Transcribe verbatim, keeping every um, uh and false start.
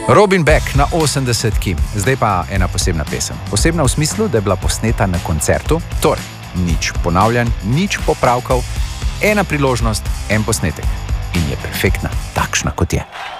Robin Beck na osemdesetki, zdaj pa ena posebna pesem. Posebna v smislu, da je bila posneta na koncertu, torej nič ponavljanj, nič popravkov, ena priložnost, en posnetek. In je perfektna, takšna kot je.